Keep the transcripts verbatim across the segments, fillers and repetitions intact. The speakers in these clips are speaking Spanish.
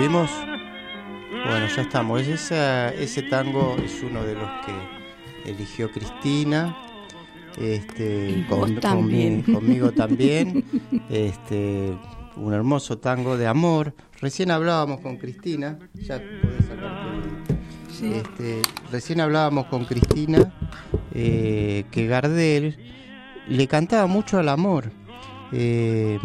¿Seguimos? Bueno, ya estamos. Esa, ese tango es uno de los que eligió Cristina. Este, con, también. Con, conmigo también. Este, un hermoso tango de amor. Recién hablábamos con Cristina. Ya podés sacarte el, sí. este, Recién hablábamos con Cristina eh, que Gardel le cantaba mucho al amor. Eh,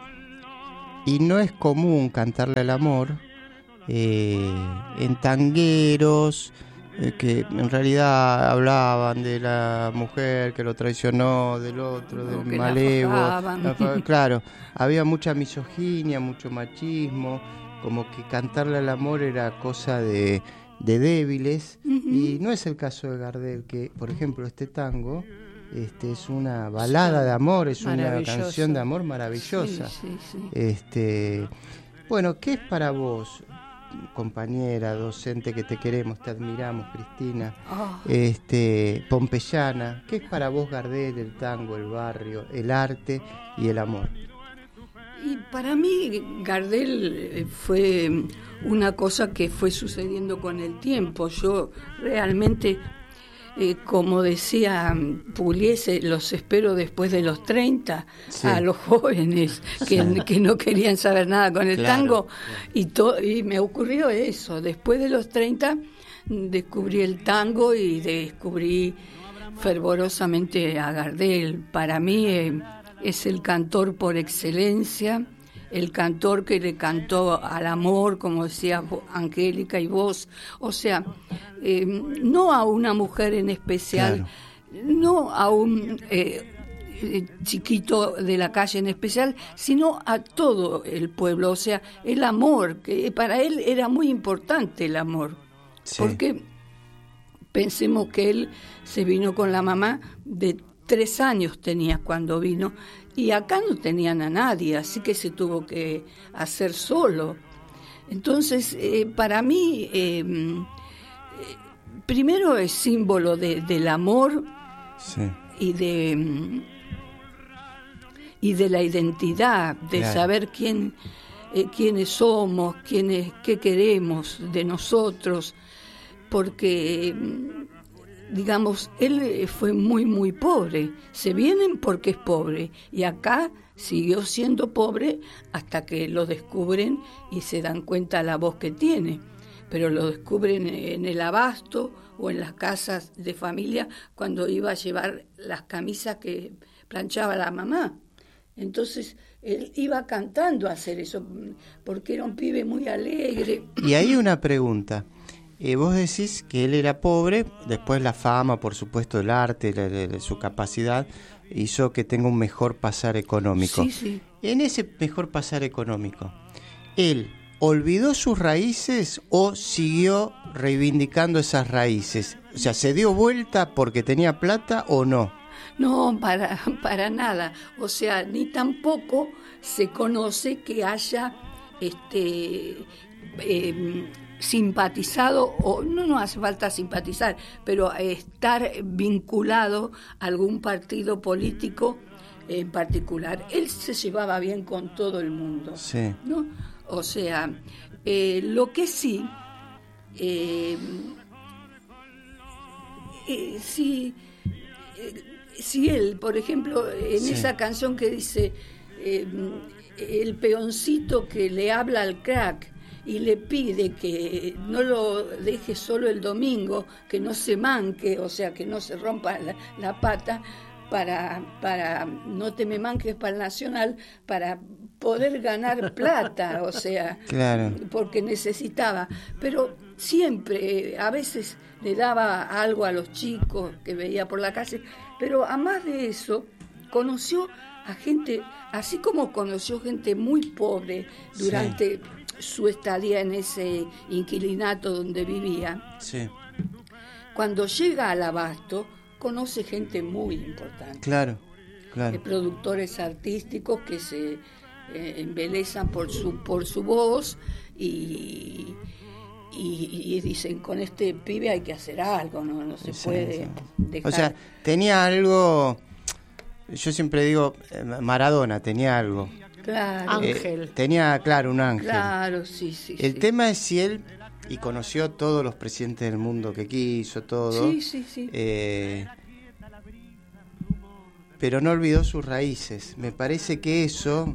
y no es común cantarle al amor eh, en tangueros eh, que en realidad hablaban de la mujer que lo traicionó, del otro, del que malevo. La claro, había mucha misoginia, mucho machismo, como que cantarle al amor era cosa de, de débiles. Uh-huh. Y no es el caso de Gardel, que por ejemplo este tango Este, es una balada de amor, es una canción de amor maravillosa. Sí, sí, sí. Este, bueno, ¿qué es para vos, compañera, docente que te queremos, te admiramos, Cristina, oh. este, pompeyana, qué es para vos Gardel, el tango, el barrio, el arte y el amor? Y para mí Gardel fue una cosa que fue sucediendo con el tiempo. Yo realmente... Eh, como decía Pugliese, los espero después de los treinta, sí. a los jóvenes que, sí. que no querían saber nada con el claro, tango, claro. Y, to- y me ocurrió eso. Después de los treinta descubrí el tango y descubrí fervorosamente a Gardel. Para mí eh, es el cantor por excelencia, el cantor que le cantó al amor, como decía Angélica y vos, o sea, eh, no a una mujer en especial, claro. no a un eh, chiquito de la calle en especial, sino a todo el pueblo, o sea, el amor, que para él era muy importante el amor, sí. porque pensemos que él se vino con la mamá de tres años tenía cuando vino, y acá no tenían a nadie, así que se tuvo que hacer solo. Entonces, eh, para mí, eh, eh, primero es símbolo de, del amor sí. y de y de la identidad, de claro. saber quién eh, quiénes somos, quiénes, qué queremos de nosotros, porque... digamos, él fue muy, muy pobre. Se vienen porque es pobre. Y acá siguió siendo pobre hasta que lo descubren y se dan cuenta la voz que tiene. Pero lo descubren en el abasto o en las casas de familia cuando iba a llevar las camisas que planchaba la mamá. Entonces, él iba cantando a hacer eso, porque era un pibe muy alegre. Y hay una pregunta. Eh, vos decís que él era pobre, después la fama, por supuesto, el arte, la, la, la, su capacidad, hizo que tenga un mejor pasar económico. Sí, sí. En ese mejor pasar económico, ¿él olvidó sus raíces o siguió reivindicando esas raíces? O sea, ¿se dio vuelta porque tenía plata o no? No, para, para nada. O sea, ni tampoco se conoce que haya... este eh, simpatizado, o no no hace falta simpatizar, pero estar vinculado a algún partido político en particular. Él se llevaba bien con todo el mundo, sí. ¿no? O sea, eh, lo que sí, eh, eh, sí, eh, si él, por ejemplo, en sí. esa canción que dice eh, el peoncito que le habla al crack, y le pide que no lo deje solo el domingo, que no se manque, o sea, que no se rompa la, la pata, para, para no te me manques para el Nacional, para poder ganar plata, o sea, claro. porque necesitaba. Pero siempre, a veces le daba algo a los chicos que veía por la calle, pero a más de eso, conoció a gente, así como conoció gente muy pobre durante... Sí. su estadía en ese inquilinato donde vivía, sí. Cuando llega al abasto, conoce gente muy importante. Claro, claro. Eh, productores artísticos que se eh, embelezan por su, por su voz y, y, y dicen, con este pibe hay que hacer algo, no, no se sí, puede sí. dejar. O sea, tenía algo... yo siempre digo, Maradona tenía algo. Claro. Ángel. Eh, tenía, claro, un ángel. Claro, sí, sí. El sí. tema es si él, y conoció todos los presidentes del mundo que quiso, todo. Sí, sí, sí. Eh, pero no olvidó sus raíces. Me parece que eso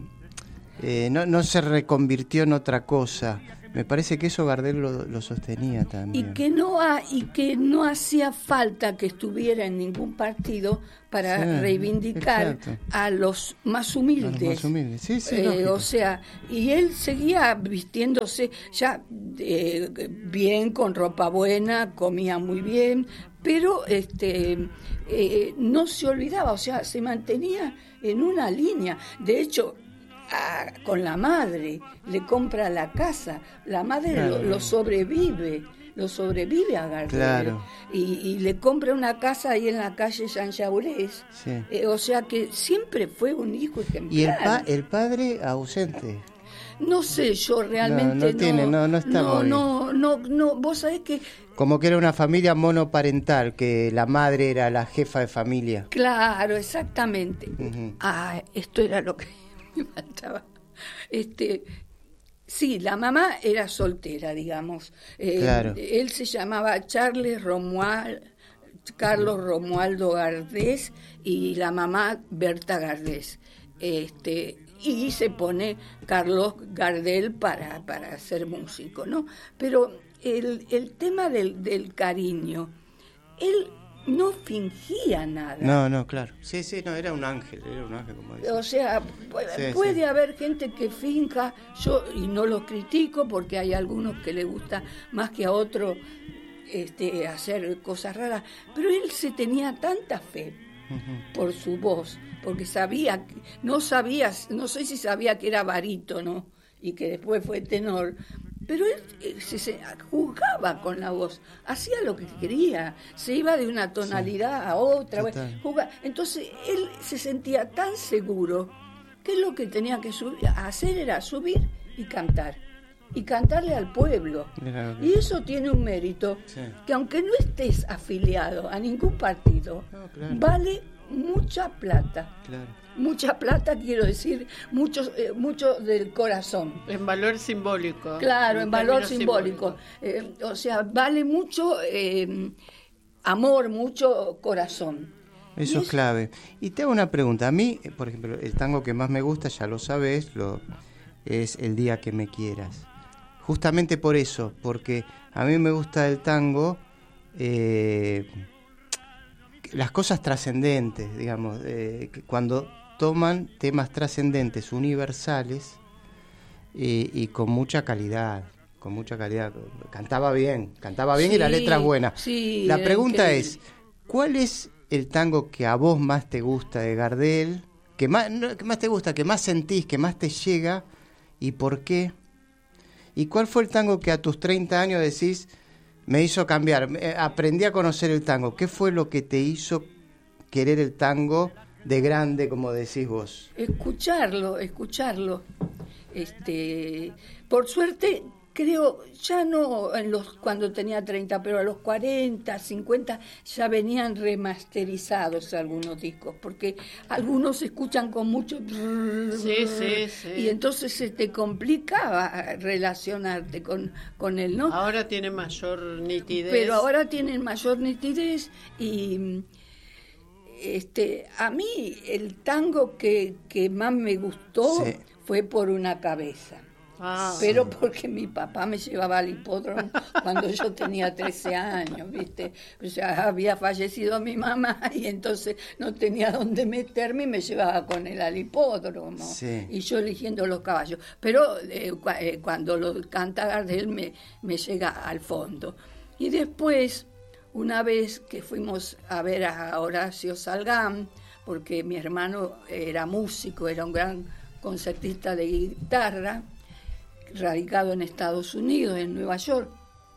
eh, no, no se reconvirtió en otra cosa. Me parece que eso Gardel lo, lo sostenía también. Y que no ha, y que no hacía falta que estuviera en ningún partido para Sí, reivindicar exacto. a los más humildes. A los más humildes. Sí, sí, Eh, lógico. o sea, y él seguía vistiéndose ya eh, bien, con ropa buena, comía muy bien, pero este eh, no se olvidaba, o sea, se mantenía en una línea. De hecho, a, con la madre le compra la casa, la madre Claro. lo, lo sobrevive, lo sobrevive a Gardel. Claro. Y, y le compra una casa ahí en la calle Jean Jaurès. Sí. Eh, o sea que siempre fue un hijo ejemplar. Y el, pa- el padre ausente. No sé, yo realmente No, no tiene, no- no está no, muy- no, no, no, vos sabés que, Como que era una familia monoparental, que la madre era la jefa de familia. claro, exactamente. Ujú. Ah, esto era lo que me faltaba. Este, sí, la mamá era soltera, digamos. Eh, Claro. Él se llamaba Charles Romuald, Carlos Romualdo Gardés, y la mamá Berta Gardés. Este, y se pone Carlos Gardel para, para ser músico, ¿no? Pero el, el tema del, del cariño, él no fingía nada. No, no, claro. Sí, sí, no, era un ángel, era un ángel, como dice. O sea, pu- Sí, puede sí. haber gente que finja, yo y no los critico porque hay algunos que le gusta más que a otro este, hacer cosas raras, pero él se tenía tanta fe por su voz, porque sabía, que- no sabía, no sé si sabía que era barítono y que después fue tenor, pero él eh, se, se jugaba con la voz, hacía lo que quería, se iba de una tonalidad a otra, Total. jugaba. Entonces él se sentía tan seguro que lo que tenía que subir, hacer era subir y cantar, y cantarle al pueblo. Era lo que- Y eso tiene un mérito, Sí. que aunque no estés afiliado a ningún partido, No, claro. vale mucha plata. Claro. Mucha plata, quiero decir, mucho, eh, mucho del corazón. En valor simbólico. Claro, en valor términos simbólico. simbólicos. Eh, o sea, vale mucho eh, amor, mucho corazón. Eso Y es clave. Y te hago una pregunta. A mí, eh, por ejemplo, el tango que más me gusta, ya lo sabes, lo, es El día que me quieras. Justamente por eso, porque a mí me gusta el tango, eh, las cosas trascendentes, digamos, eh, que cuando toman temas trascendentes, universales, eh, y con mucha calidad, con mucha calidad. Cantaba bien, cantaba bien y la Sí, letra es buena. sí, La eh, pregunta que- es, ¿cuál es el tango que a vos más te gusta de Gardel? Que más, no, que más te gusta, que más sentís, que más te llega, y por qué? ¿Y cuál fue el tango que a tus treinta años decís, me hizo cambiar, eh, aprendí a conocer el tango? ¿Qué fue lo que te hizo querer el tango de grande, como decís vos? Escucharlo, escucharlo. Este, por suerte, creo, ya no en los cuando tenía treinta, pero a los cuarenta, cincuenta ya venían remasterizados algunos discos, porque algunos se escuchan con mucho Sí, sí, sí. y entonces se te complicaba relacionarte con, con él, ¿no? Ahora tiene mayor nitidez. Pero ahora tienen mayor nitidez y este a mí el tango que, que más me gustó Sí. fue Por una cabeza. Ah, Pero porque mi papá me llevaba al hipódromo cuando yo tenía trece años, ¿viste? O sea, había fallecido mi mamá y entonces no tenía dónde meterme y me llevaba con él al hipódromo. Sí. Y yo eligiendo los caballos. Pero eh, cua- eh, cuando lo canta Gardel me, me llega al fondo. Y después, una vez que fuimos a ver a Horacio Salgán, porque mi hermano era músico, era un gran concertista de guitarra, radicado en Estados Unidos, en Nueva York,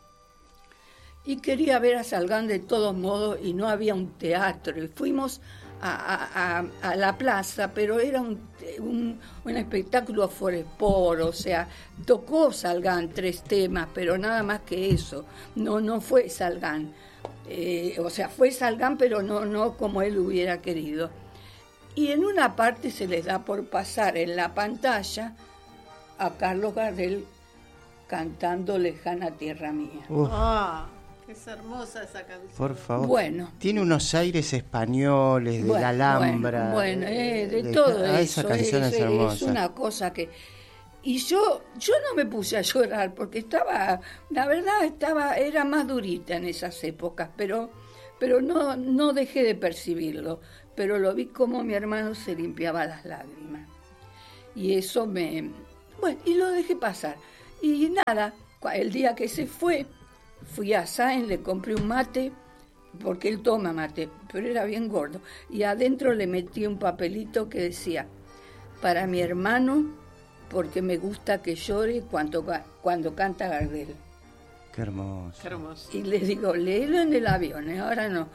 y quería ver a Salgán de todos modos y no había un teatro, y fuimos a, a- a- a la plaza, pero era un, un, un espectáculo forespor, o sea, tocó Salgán tres temas, pero nada más que eso, no, no fue Salgán, Eh, o sea, fue Salgán, pero no, no como él hubiera querido. y en una parte se les da por pasar en la pantalla a Carlos Gardel cantando Lejana Tierra Mía. Uf, Ah, es hermosa esa canción. por favor. Bueno. Tiene unos aires españoles, de Bueno, la Alhambra. Bueno, bueno, eh, de, de- todo ah, eso. Esa canción es, es, hermosa. es una cosa que... Y yo yo no me puse a llorar porque estaba, la verdad, estaba era más durita en esas épocas, pero pero no no dejé de percibirlo. Pero lo vi como mi hermano se limpiaba las lágrimas. Y eso me... Bueno, y lo dejé pasar. Y nada, cua- el día que se fue, fui a Sáenz, le compré un mate, porque él toma mate, pero era bien gordo. Y adentro le metí un papelito que decía, para mi hermano, porque me gusta que llore cuando, ca- cuando canta Gardel. Qué hermoso. Qué hermoso. Y le digo, léelo en el avión, ¿eh? Ahora no.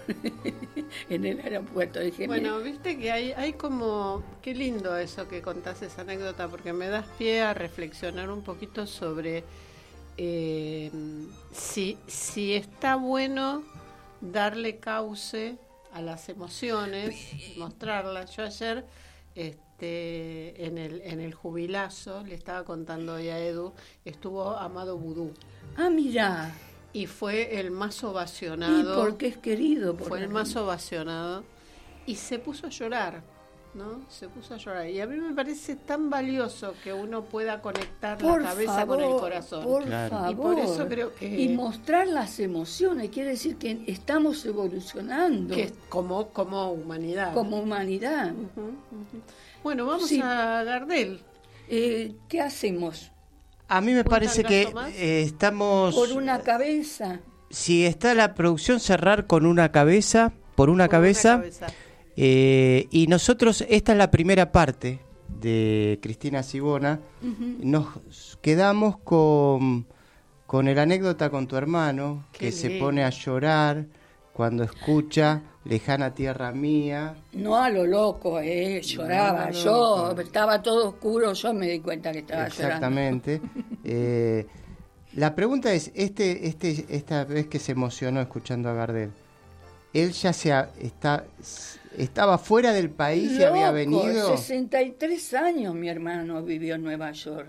En el aeropuerto. Dije, Bueno, viste que hay, hay como... Qué lindo eso que contás esa anécdota, porque me das pie a reflexionar un poquito sobre eh, si, si está bueno darle cauce a las emociones, mostrarlas. Yo ayer... Este, en el en el jubilazo, le estaba contando hoy a Edu, estuvo Amado Vudú ah, mira, y fue el más y ovacionado. porque es querido. Por Fue el la- más ovacionado y se puso a llorar, ¿no? Se puso a llorar. Y a mí me parece tan valioso que uno pueda conectar Por la cabeza favor, con el corazón. Por Claro. favor. Y por eso creo que- Y mostrar las emociones, quiere decir que estamos evolucionando Que es como, como humanidad. como humanidad. Ujú, ujú. Bueno, vamos Sí. a Gardel. Eh, ¿Qué hacemos? A mí me ¿Un parece que tangazo más? eh, estamos... ¿Por una cabeza? Si está la producción, cerrar con una cabeza, por una Con cabeza. una cabeza. Eh, y nosotros, esta es la primera parte de Cristina Sibona. Nos quedamos con, con el anécdota con tu hermano, Qué que se lindo. pone a llorar cuando escucha Lejana Tierra Mía. No a lo loco, eh, lloraba. No, no, yo no. estaba todo oscuro, yo me di cuenta que estaba llorando. Exactamente. Eh, la pregunta es, este, este, esta vez que se emocionó escuchando a Gardel, ¿él ya se ha- está, estaba fuera del país y había Loco, venido? sesenta y tres años mi hermano vivió en Nueva York.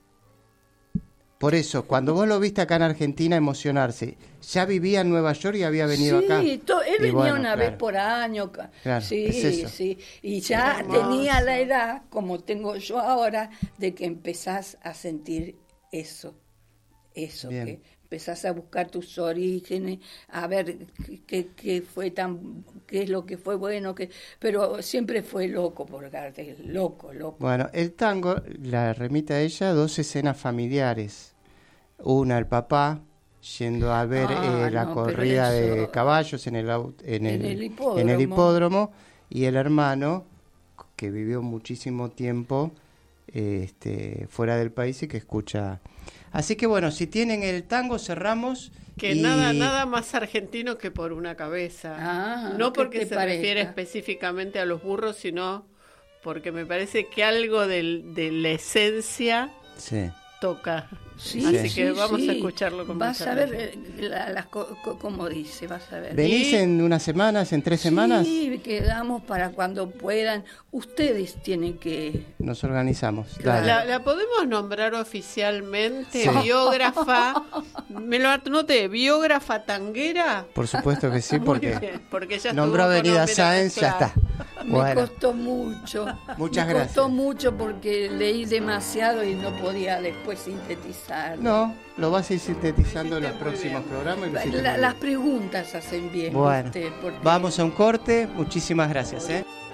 Por eso, cuando vos lo viste acá en Argentina emocionarse, ¿ya vivía en Nueva York y había venido sí, acá? to- él Y venía bueno, una claro. vez por año. ca- Claro, sí, es eso. sí. Y ya Qué hermoso. tenía la edad, como tengo yo ahora, de que empezás a sentir eso. Eso, Bien. que empezás a buscar tus orígenes, a ver qué, qué fue tan, qué es lo que fue bueno, que, pero siempre fue loco por Gardel, loco, loco. Bueno, el tango la remite a ella dos escenas familiares. Una, el papá yendo a ver Ah, eh, la no, pero corrida eso- de caballos en el, au- en el, En el hipódromo. en el hipódromo, y el hermano que vivió muchísimo tiempo eh, este, fuera del país y que escucha. Así que bueno, si tienen el tango cerramos. Que y- nada nada más argentino que por una cabeza. Ah, no ¿qué porque te se parezca? refiere específicamente a los burros, sino porque me parece que algo del- de la esencia Sí. toca. Sí, Así sí, que vamos sí. a escucharlo con Vas mucha a ver atención. eh, la- las co- co- como dice, vas a ver. ¿Venís Y- en unas semanas, en tres semanas? Sí, quedamos para cuando puedan. Ustedes tienen que... Nos organizamos. Claro. Dale. La, la podemos nombrar oficialmente Sí. biógrafa, me lo anoté, biógrafa tanguera. Por supuesto que sí, Muy porque bien, porque ya nombró estuvo con Avenida Homero, Sáenz, ya claro. está. Me Bueno, costó mucho. Muchas me gracias. costó mucho porque leí demasiado y no podía después sintetizar. no, lo vas a ir sintetizando en los Hiciste muy próximos bien. programas. y lo hiciste La- muy las bien. preguntas hacen bien. Bueno, ¿viste? Porque- vamos a un corte. Muchísimas gracias. ¿eh?